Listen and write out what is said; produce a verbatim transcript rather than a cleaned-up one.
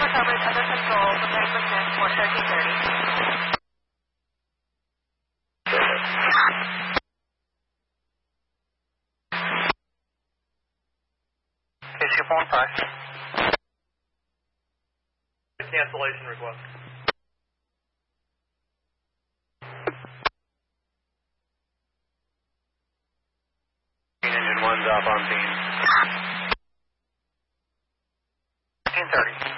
for coverage under control, preparing for send for thirteen thirty. K C four one five. Cancellation request. Engine one's up on beam. fifteen thirty.